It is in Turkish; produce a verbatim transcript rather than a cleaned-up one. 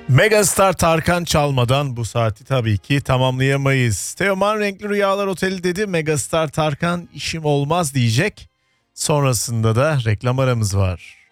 Megastar Tarkan çalmadan bu saati tabii ki tamamlayamayız. Teoman Renkli Rüyalar Oteli dedi. Megastar Tarkan işim olmaz diyecek. Sonrasında da reklam aramız var.